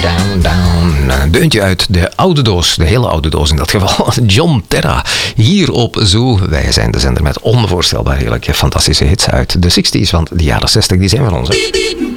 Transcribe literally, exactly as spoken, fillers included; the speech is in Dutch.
down, down. Een deuntje uit de oude doos, de hele oude doos in dat geval. John Terra, hier op Zoo. Wij zijn de zender met onvoorstelbaar heerlijke, fantastische hits uit de zestig's, want de jaren zestig die zijn van ons. Hè.